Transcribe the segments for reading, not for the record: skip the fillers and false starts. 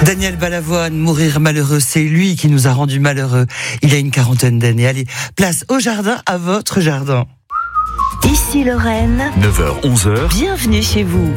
Daniel Balavoine, mourir malheureux, c'est lui qui nous a rendus malheureux. Il a une quarantaine d'années. Allez, place au jardin, à votre jardin. Ici Lorraine, 9h-11h, bienvenue chez vous.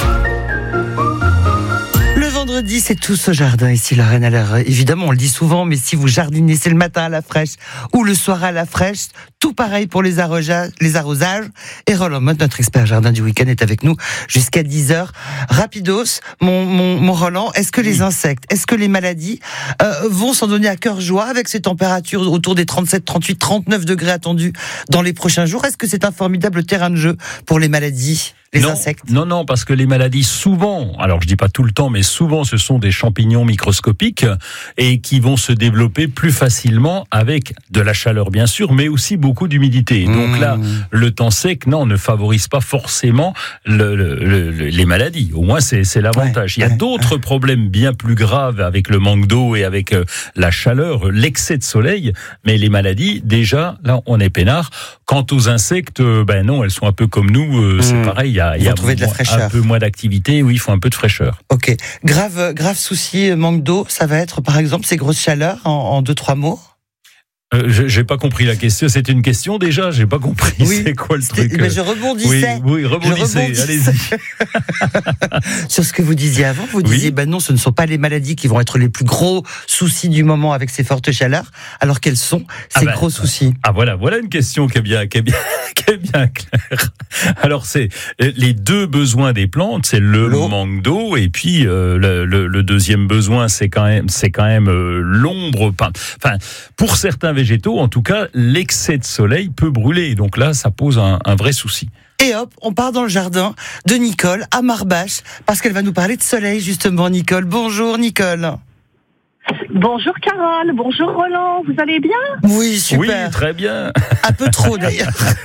Le vendredi, c'est tous au jardin ici Lorraine. Alors évidemment, on le dit souvent, mais si vous jardinez, c'est le matin à la fraîche ou le soir à la fraîche, tout pareil pour les arrosages. Et Roland Motte, notre expert jardin du week-end, est avec nous jusqu'à 10h. Rapidos, mon Roland, est-ce que les insectes, est-ce que les maladies vont s'en donner à cœur joie avec ces températures autour des 37, 38, 39 degrés attendus dans les prochains jours? Est-ce que c'est un formidable terrain de jeu pour les maladies? Insectes. Non, parce que les maladies, souvent, alors je dis pas tout le temps, mais souvent ce sont des champignons microscopiques et qui vont se développer plus facilement avec de la chaleur bien sûr, mais aussi beaucoup d'humidité. Donc là, le temps sec, ne favorise pas forcément les maladies. Au moins, c'est l'avantage. Il y a d'autres problèmes bien plus graves avec le manque d'eau et avec la chaleur, l'excès de soleil, mais les maladies, déjà, là, on est peinard. Quant aux insectes, non, elles sont un peu comme nous, c'est pareil. Il y a de la fraîcheur. Un peu moins d'activité, oui, il faut un peu de fraîcheur. Ok. Grave souci, manque d'eau, ça va être par exemple ces grosses chaleurs en 2-3 mots? J'ai pas compris la question. C'est une question déjà. J'ai pas compris. Oui, c'est quoi le truc? Mais je rebondissais. Oui, rebondissez. Allez-y. Sur ce que vous disiez avant, vous disiez, non, ce ne sont pas les maladies qui vont être les plus gros soucis du moment avec ces fortes chaleurs. Alors quels sont ces gros soucis? Voilà une question qui est bien claire. Alors c'est les deux besoins des plantes, c'est le manque d'eau et puis le deuxième besoin, c'est quand même l'ombre. Enfin, pour certains végétaux, en tout cas, l'excès de soleil peut brûler. Donc là, ça pose un vrai souci. Et hop, on part dans le jardin de Nicole à Marbache, parce qu'elle va nous parler de soleil, justement, Nicole. Bonjour, Nicole. Bonjour, Carole. Bonjour, Roland. Vous allez bien? Oui, super. Oui, très bien. Un peu trop, d'ailleurs.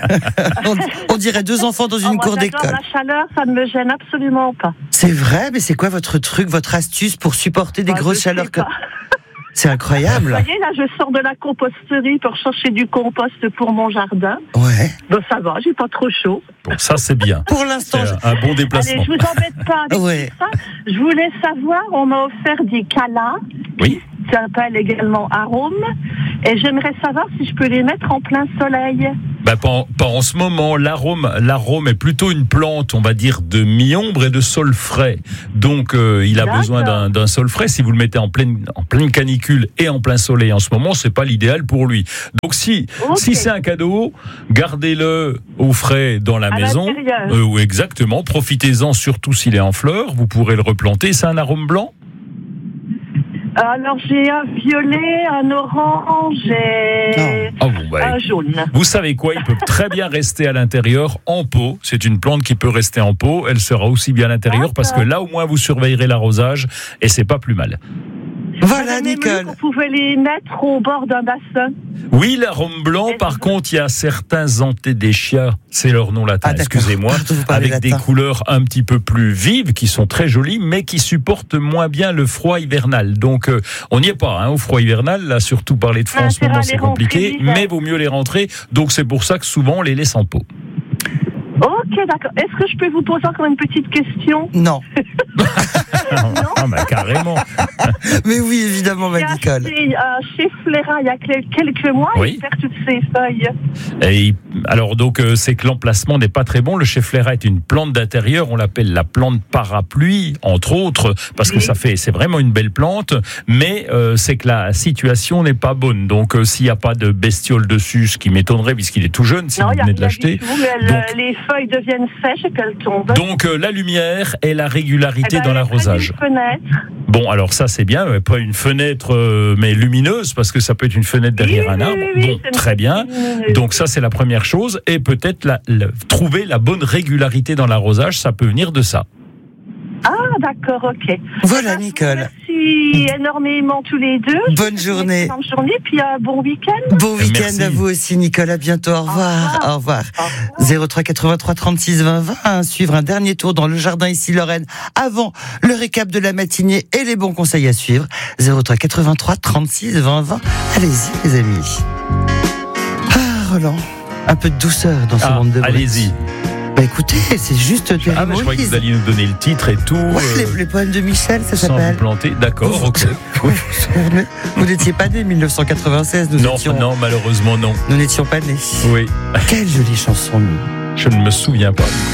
on dirait deux enfants dans une cour d'école. La chaleur, ça ne me gêne absolument pas. C'est vrai, mais c'est quoi votre truc, votre astuce pour supporter des grosses chaleurs C'est incroyable. Vous voyez, là, je sors de la composterie pour chercher du compost pour mon jardin. Ouais. Donc ça va, j'ai pas trop chaud. Bon, ça c'est bien. Pour l'instant, c'est un bon déplacement. Allez, je vous embête pas avec ça. Je voulais savoir, on m'a offert des calas. Oui. Qui s'appellent également arômes. Et j'aimerais savoir si je peux les mettre en plein soleil. Pas en ce moment. L'arôme est plutôt une plante, on va dire, de mi-ombre et de sol frais. Donc, il a besoin d'un sol frais. Si vous le mettez en pleine canicule et en plein soleil en ce moment, c'est pas l'idéal pour lui. Donc, si c'est un cadeau, gardez-le au frais dans la maison. Exactement. Profitez-en, surtout s'il est en fleurs. Vous pourrez le replanter. C'est un arôme blanc? Alors, j'ai un violet, un orange et un jaune. Vous savez quoi? Il peut très bien rester à l'intérieur en pot. C'est une plante qui peut rester en pot. Elle sera aussi bien à l'intérieur parce que là, au moins, vous surveillerez l'arrosage et c'est pas plus mal. Voilà, Nicole. Vous pouvez les mettre au bord d'un bassin. Oui, l'arôme blanc, par contre, il y a certains antedéchias, c'est leur nom latin, excusez-moi, avec des couleurs un petit peu plus vives, qui sont très jolies, mais qui supportent moins bien le froid hivernal. Donc, on n'y est pas, au froid hivernal, là, surtout parler de froid en ce moment, c'est compliqué, mais vaut mieux les rentrer. Donc, c'est pour ça que souvent, on les laisse en pot. Ok, d'accord. Est-ce que je peux vous poser encore une petite question? Non. Carrément. Mais oui, évidemment, Nicole. Chez Flérin, il y a quelques mois, il perd toutes ses feuilles. Et alors, donc, c'est que l'emplacement n'est pas très bon. Le cheflera est une plante d'intérieur. On l'appelle la plante parapluie, entre autres, parce que c'est vraiment une belle plante. Mais c'est que la situation n'est pas bonne. Donc, s'il n'y a pas de bestiole dessus, ce qui m'étonnerait, puisqu'il est tout jeune, si vous venez de l'acheter. Les feuilles deviennent sèches et qu'elles tombent. Donc, la lumière et la régularité dans l'arrosage. Fenêtre. Bon, alors ça c'est bien, pas une fenêtre mais lumineuse, parce que ça peut être une fenêtre derrière un arbre. Bon, très bien. Donc ça c'est la première chose, et peut-être trouver la bonne régularité dans l'arrosage, ça peut venir de ça. Ah d'accord, ok. Voilà, Nicole. Merci énormément tous les deux. Bonne journée. Bonne journée, puis un bon week-end. Bon week-end à vous aussi, Nicole. À bientôt. Au revoir. Au revoir. 03 83 36 20 20. Suivre un dernier tour dans le jardin ici Lorraine avant le récap de la matinée et les bons conseils à suivre. 03 83 36 20 20. Allez-y, les amis. Roland, un peu de douceur dans ce monde de bruit. Allez-y. Bah écoutez, c'est juste Thierry Ah, mais je croyais que Moïse. vous alliez nous donner le titre et tout. Ouais, les poèmes de Michel, ça Sans vous s'appelle. planter. D'accord, ok. Oui. Vous n'étiez pas né 1996, Non, malheureusement non. nous n'étions pas nés. Oui, Quelle jolie chanson, nous. je ne me souviens pas.